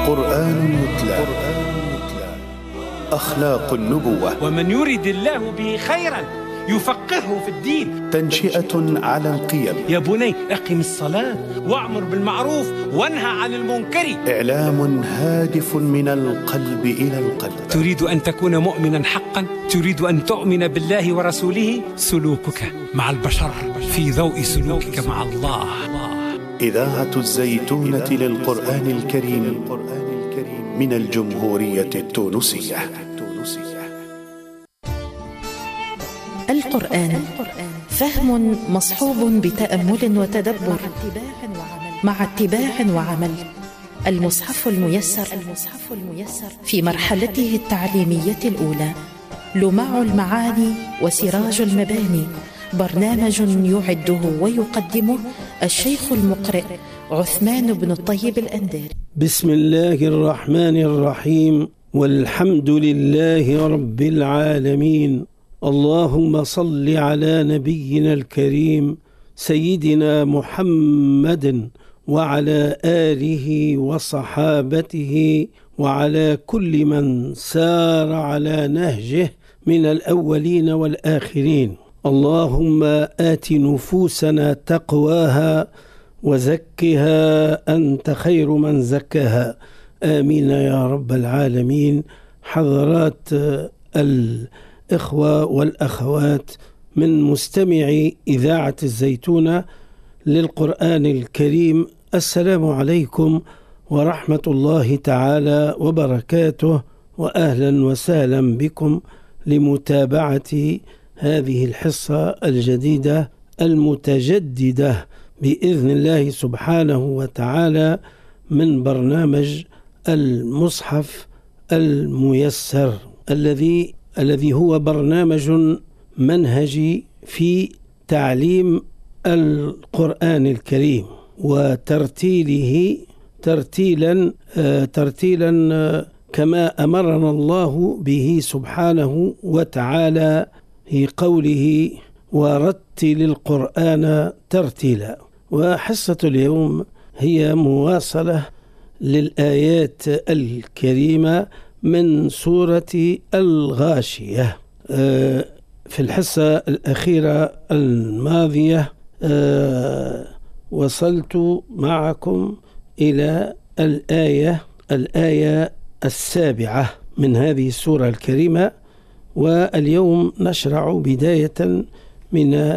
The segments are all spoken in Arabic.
قرآن يتلى أخلاق النبوة. ومن يرد الله به خيرا يفقهه في الدين. تنشئة على القيم. يا بني أقم الصلاة وأمر بالمعروف وانهى عن المنكر. إعلام هادف من القلب إلى القلب. تريد أن تكون مؤمنا حقا؟ تريد أن تؤمن بالله ورسوله؟ سلوكك مع البشر في ضوء سلوكك مع الله. إذاعة الزيتونة للقرآن الكريم من الجمهورية التونسية. القرآن فهم مصحوب بتأمل وتدبر مع اتباع وعمل. المصحف الميسر في مرحلته التعليمية الأولى، لماع المعاني وسراج المباني. برنامج يعده ويقدمه الشيخ المقرئ عثمان بن الطيب الأنداري. بسم الله الرحمن الرحيم، والحمد لله رب العالمين. اللهم صل على نبينا الكريم سيدنا محمد وعلى آله وصحابته وعلى كل من سار على نهجه من الأولين والآخرين. اللهم آت نفوسنا تقواها وزكها أنت خير من زكاها. آمين يا رب العالمين. حضرات الإخوة والأخوات من مستمعي إذاعة الزيتونة للقرآن الكريم، السلام عليكم ورحمة الله تعالى وبركاته، وأهلا وسهلا بكم لمتابعة هذه الحصة الجديدة المتجددة بإذن الله سبحانه وتعالى من برنامج المصحف الميسر الذي هو برنامج منهجي في تعليم القرآن الكريم وترتيله ترتيلا كما أمرنا الله به سبحانه وتعالى في قوله ورتل القرآن ترتيلا. وحصة اليوم هي مواصلة للآيات الكريمة من سورة الغاشية. في الحصة الأخيرة الماضية وصلت معكم إلى الآية 7 من هذه السورة الكريمة، واليوم نشرع بداية من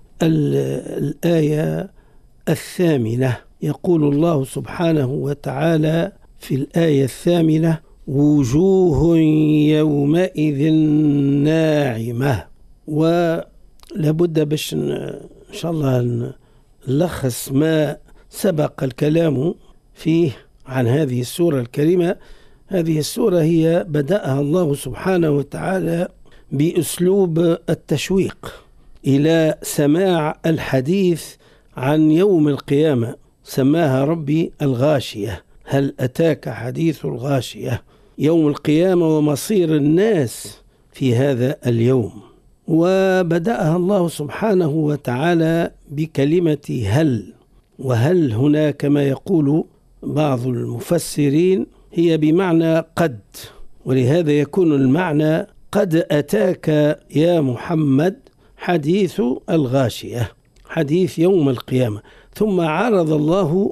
الآية 8. يقول الله سبحانه وتعالى في الآية 8: وجوه يومئذ ناعمة. ولابد باش إن شاء الله نلخص ما سبق الكلام فيه عن هذه السورة الكريمة. هذه السورة هي بدأها الله سبحانه وتعالى بأسلوب التشويق إلى سماع الحديث عن يوم القيامة، سماها ربي الغاشية. هل أتاك حديث الغاشية؟ يوم القيامة ومصير الناس في هذا اليوم. وبدأها الله سبحانه وتعالى بكلمة هل، وهل هنا كما يقول بعض المفسرين هي بمعنى قد، ولهذا يكون المعنى قد أتاك يا محمد حديث الغاشية، حديث يوم القيامة. ثم عرض الله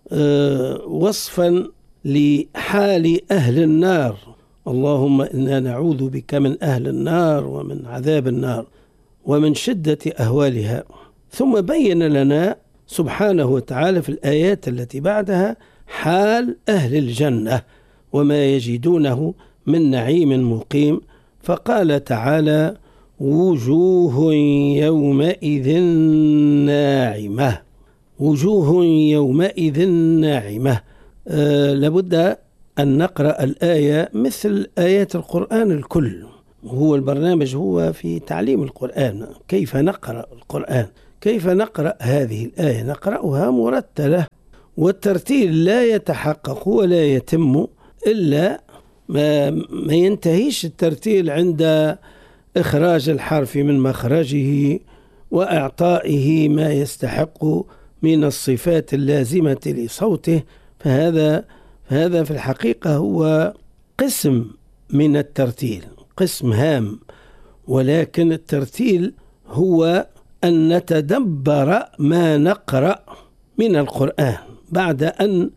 وصفا لحال أهل النار: اللهم إنا نعوذ بك من أهل النار ومن عذاب النار ومن شدة أهوالها. ثم بين لنا سبحانه وتعالى في الآيات التي بعدها حال أهل الجنة وما يجدونه من نعيم مقيم، فقال تعالى: وجوه يومئذ ناعمة. وجوه يومئذ ناعمة. لابد أن نقرأ الآية مثل آيات القرآن الكل. هو البرنامج هو في تعليم القرآن، كيف نقرأ القرآن، كيف نقرأ هذه الآية. نقرأها مرتلة، والترتيل لا يتحقق ولا يتم إلا ما ينتهيش الترتيل عند إخراج الحرف من مخرجه وإعطائه ما يستحق من الصفات اللازمة لصوته، فهذا فهذا في الحقيقة هو قسم من الترتيل، قسم هام، ولكن الترتيل هو أن نتدبر ما نقرأ من القرآن بعد أن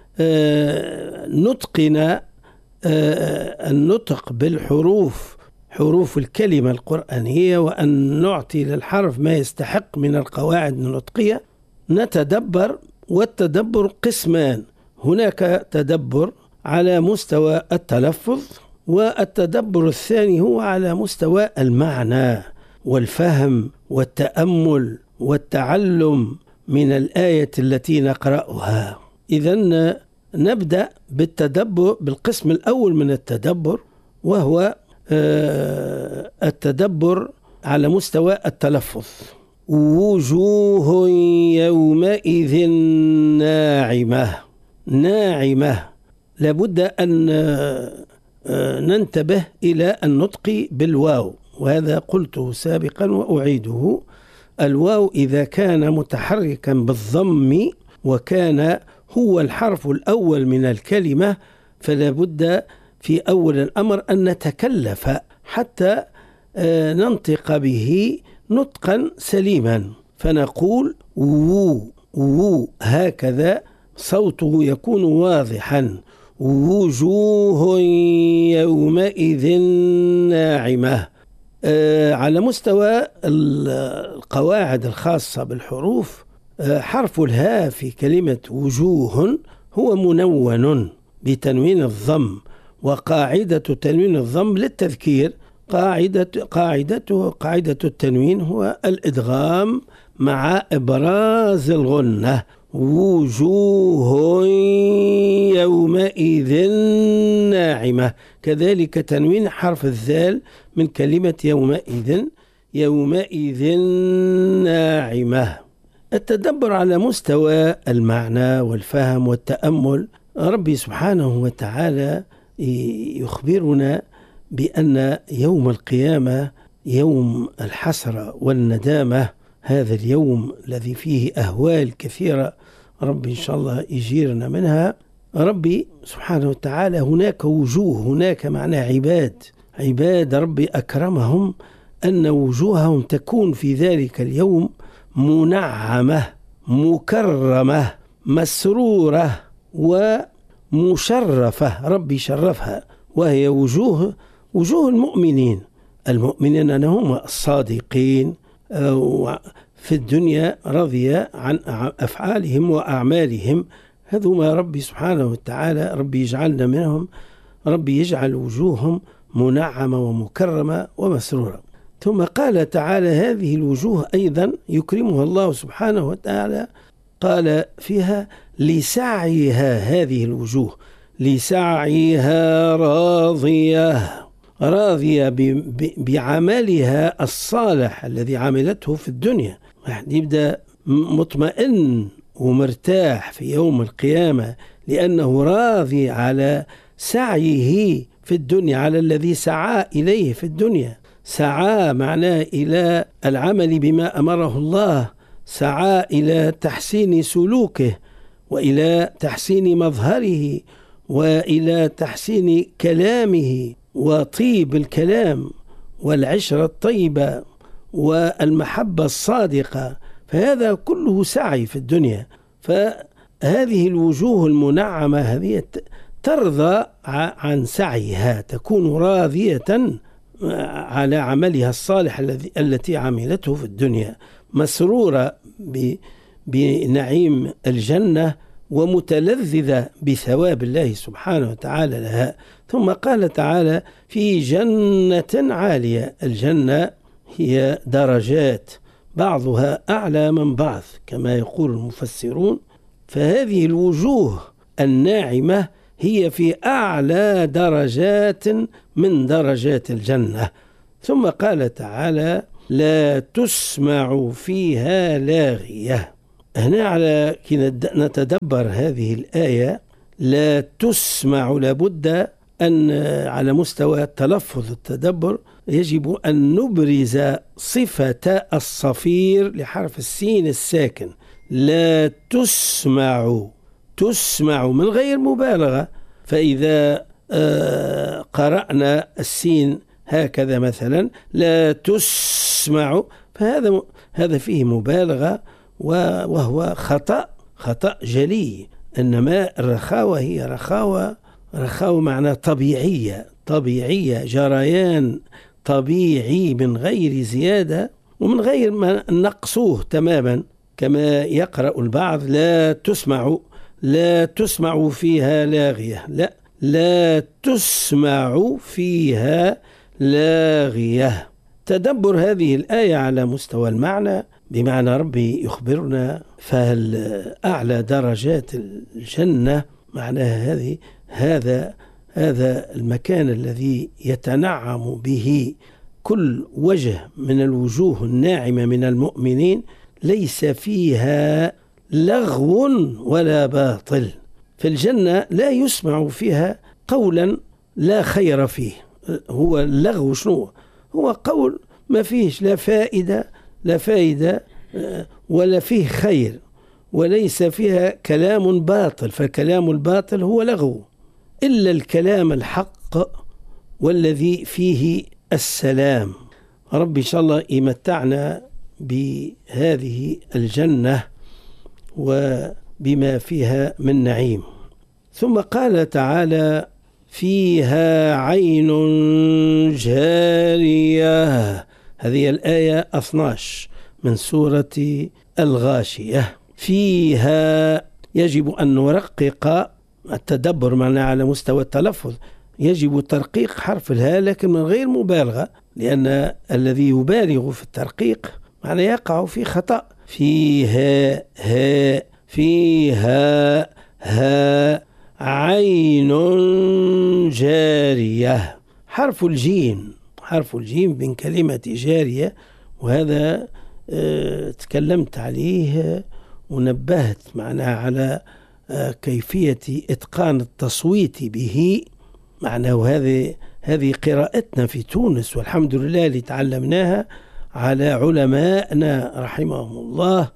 نتقن النطق بالحروف، حروف الكلمة القرآنية، وأن نعطي للحرف ما يستحق من القواعد النطقية. نتدبر، والتدبر قسمان، هناك تدبر على مستوى التلفظ، والتدبر الثاني هو على مستوى المعنى والفهم والتأمل والتعلم من الآية التي نقرأها. إذن نبدأ بالتدبر، بالقسم الأول من التدبر، وهو التدبر على مستوى التلفظ. وجوه يومئذ ناعمة. ناعمة، لابد أن ننتبه إلى النطق بالواو، وهذا قلته سابقا وأعيده. الواو إذا كان متحركا بالضم وكان هو الحرف الأول من الكلمة، فلا بد في أول الأمر أن نتكلف حتى ننطق به نطقا سليما، فنقول وو هكذا صوته يكون واضحا. وجوه يومئذ ناعمة. على مستوى القواعد الخاصة بالحروف، حرف الهاء في كلمة وجوه هو منون بتنوين الضم، وقاعدة تنوين الضم للتذكير قاعدة التنوين هو الإدغام مع إبراز الغنة. وجوه يومئذ ناعمة، كذلك تنوين حرف الذال من كلمة يومئذ ناعمة. التدبر على مستوى المعنى والفهم والتأمل. ربي سبحانه وتعالى يخبرنا بأن يوم القيامة يوم الحسرة والندامة، هذا اليوم الذي فيه أهوال كثيرة، ربي إن شاء الله يجيرنا منها. ربي سبحانه وتعالى هناك وجوه، هناك معنى عباد ربي أكرمهم أن وجوههم تكون في ذلك اليوم منعمة مكرمة مسرورة ومشرفة، ربي شرفها، وهي وجوه المؤمنين هم الصادقين في الدنيا، رضي عن أفعالهم وأعمالهم. هذوما ربي سبحانه وتعالى ربي يجعلنا منهم، ربي يجعل وجوههم منعمة ومكرمة ومسرورة. ثم قال تعالى هذه الوجوه أيضا يكرمها الله سبحانه وتعالى، قال فيها لسعيها، هذه الوجوه لسعيها راضية بعملها الصالح الذي عملته في الدنيا. يبدأ مطمئن ومرتاح في يوم القيامة لأنه راضي على سعيه في الدنيا، على الذي سعى إليه في الدنيا. سعى معناه إلى العمل بما أمره الله، سعى إلى تحسين سلوكه وإلى تحسين مظهره وإلى تحسين كلامه وطيب الكلام والعشرة الطيبة والمحبة الصادقة، فهذا كله سعي في الدنيا. فهذه الوجوه المنعمة هذه ترضى عن سعيها، تكون راضية على عملها الصالح التي عملته في الدنيا، مسرورة بنعيم الجنة ومتلذذة بثواب الله سبحانه وتعالى لها. ثم قال تعالى في جنة عالية. الجنة هي درجات بعضها أعلى من بعض كما يقول المفسرون، فهذه الوجوه الناعمة هي في أعلى درجات من درجات الجنة. ثم قال تعالى لا تسمع فيها لاغية. هنا على كي نتدبر هذه الآية، لا تسمع، لابد أن على مستوى التلفظ التدبر يجب أن نبرز صفة الصفير لحرف السين الساكن. لا تسمع تسمع من غير مبالغة. فإذا قرأنا السين هكذا مثلا لا تسمع، هذا فيه مبالغة وهو خطأ جلي. إنما الرخاوة هي رخاوة معنى طبيعية، جريان طبيعي من غير زيادة ومن غير ما نقصوه تماما، كما يقرأ البعض لا تسمع فيها لاغية. لا تسمع فيها لاغية. تدبر هذه الآية على مستوى المعنى، بمعنى ربي يخبرنا فهل أعلى درجات الجنة معناها هذا المكان الذي يتنعم به كل وجه من الوجوه الناعمة من المؤمنين، ليس فيها لغو ولا باطل. في الجنة لا يسمع فيها قولا لا خير فيه. هو اللغو شنو؟ هو قول ما فيش لا فائدة ولا فيه خير، وليس فيها كلام باطل، فالكلام الباطل هو لغو، إلا الكلام الحق والذي فيه السلام. ربي إن شاء الله يمتعنا بهذه الجنة وبما فيها من نعيم. ثم قال تعالى فيها عين جارية. هذه الآية 12 من سورة الغاشية. فيها يجب أن نرقق التدبر معنا على مستوى التلفظ، يجب ترقيق حرف الهاء لكن من غير مبالغة، لأن الذي يبالغ في الترقيق معنى يقع في خطأ. فيها ها عين جارية. حرف الجيم من كلمة جارية، وهذا تكلمت عليه ونبهت معناها على كيفية إتقان التصويت به معناه. هذه قراءتنا في تونس والحمد لله اللي تعلمناها على علماءنا رحمهم الله،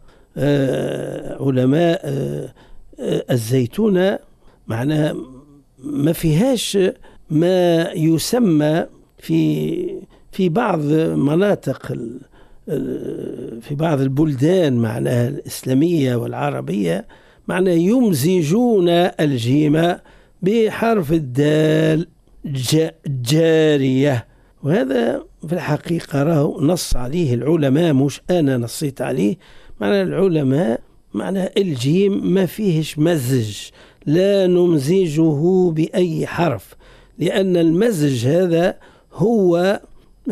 علماء الزيتونة، معناها ما فيهاش ما يسمى في بعض مناطق في بعض البلدان معناها الإسلامية والعربية معناها يمزجون الجيم بحرف الدال جارية، وهذا في الحقيقة راه نص عليه العلماء، مش أنا نصيت عليه. معنى العلماء معنى الجيم ما فيهش مزج، لا نمزجه بأي حرف، لأن المزج هذا هو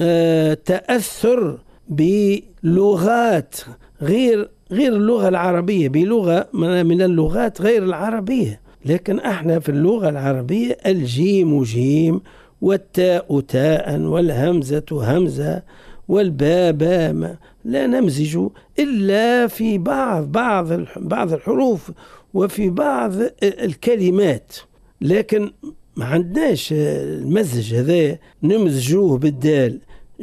تأثر بلغات غير اللغة العربية، بلغة من اللغات غير العربية. لكن احنا في اللغة العربية الجيم جيم والتاء تاء والهمزة همزة والباء باء، لا نمزج إلا في بعض الحروف وفي بعض الكلمات، لكن ما عندناش المزج هذا نمزجوه بالدال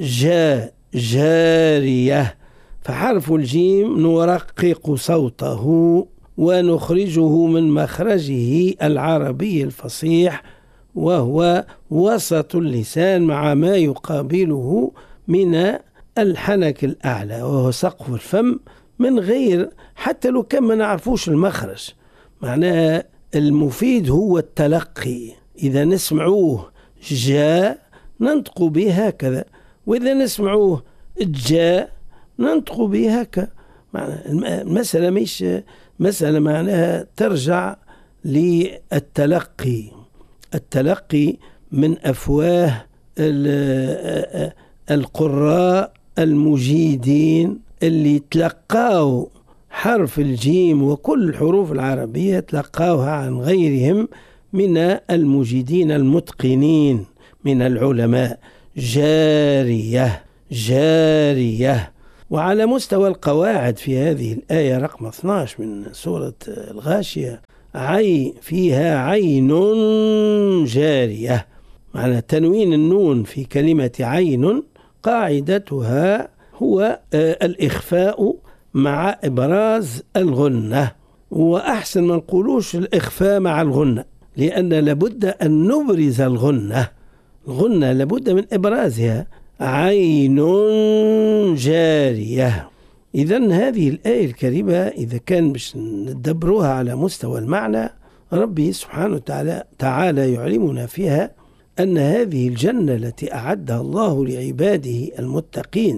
جارية. فحرف الجيم نرقق صوته ونخرجه من مخرجه العربي الفصيح، وهو وسط اللسان مع ما يقابله من الحنك الأعلى، وهو سقف الفم، من غير حتى لو كان ما نعرفوش المخرج. معناه المفيد هو التلقي. إذا نسمعوه جاء ننطق به هكذا، وإذا نسمعوه جاء ننطق به هكذا. المسألة مش مسألة معناها ترجع للتلقي، التلقي من أفواه القراء المجيدين اللي تلقاوا حرف الجيم وكل الحروف العربية تلقاوها عن غيرهم من المجيدين المتقنين من العلماء. جارية. وعلى مستوى القواعد في هذه الآية رقم 12 من سورة الغاشية، فيها عين جارية، معنى تنوين النون في كلمة عين قاعدتها هو الإخفاء مع إبراز الغنة، وأحسن ما نقولوش الإخفاء مع الغنة، لأن لابد أن نبرز الغنة لابد من إبرازها. عين جارية. إذن هذه الآية الكريمة إذا كان باش ندبروها على مستوى المعنى، ربي سبحانه تعالى يعلمنا فيها أن هذه الجنة التي أعدها الله لعباده المتقين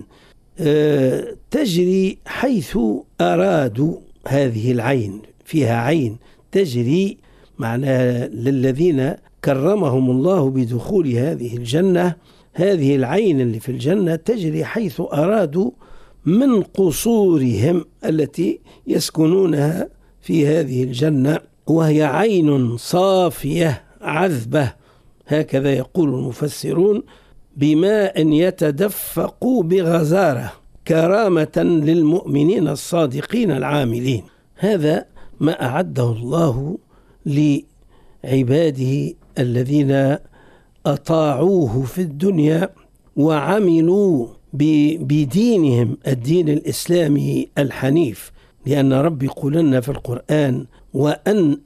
تجري حيث أرادوا. هذه العين فيها عين تجري، معناها للذين كرمهم الله بدخول هذه الجنة. هذه العين اللي في الجنة تجري حيث أرادوا من قصورهم التي يسكنونها في هذه الجنة، وهي عين صافية عذبة، هكذا يقول المفسرون، بماء يتدفق بغزارة، كرامة للمؤمنين الصادقين العاملين. هذا ما أعده الله لعباده الذين أطاعوه في الدنيا وعملوا بدينهم الدين الإسلامي الحنيف. لأن ربي يقول لنا في القرآن: وأن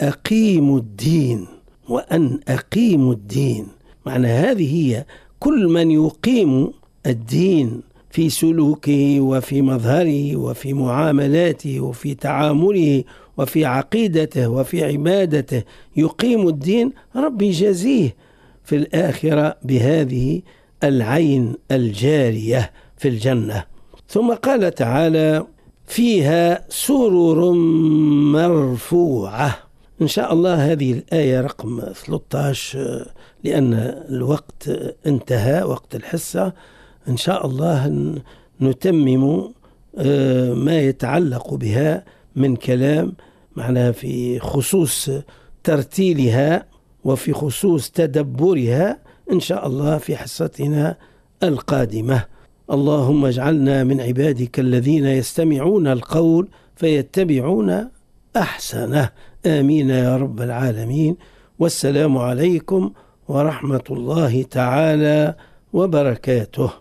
أقيموا الدين. معنى هذه هي كل من يقيم الدين في سلوكه وفي مظهره وفي معاملاته وفي تعامله وفي عقيدته وفي عبادته، يقيم الدين، ربي يجازيه في الآخرة بهذه العين الجارية في الجنة. ثم قال تعالى: فيها سرر مرفوعة. إن شاء الله هذه الآية رقم 13، لأن الوقت انتهى، وقت الحصة. إن شاء الله نتمم ما يتعلق بها من كلام، معناها في خصوص ترتيلها وفي خصوص تدبرها، إن شاء الله في حصتنا القادمة. اللهم اجعلنا من عبادك الذين يستمعون القول فيتبعون أحسنه. آمين يا رب العالمين. والسلام عليكم ورحمة الله تعالى وبركاته.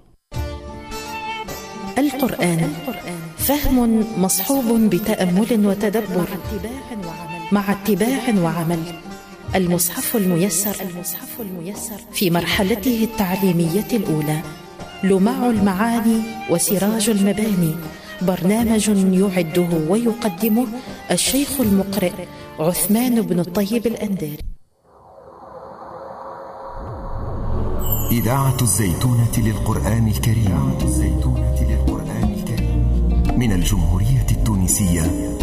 القرآن فهم مصحوب بتأمل وتدبر مع اتباع وعمل. المصحف الميسر في مرحلته التعليمية الأولى، لمع المعاني وسراج المباني. برنامج يعده ويقدمه الشيخ المقرئ عثمان بن الطيب الأنداري. إذاعة الزيتونة للقرآن الكريم من الجمهورية التونسية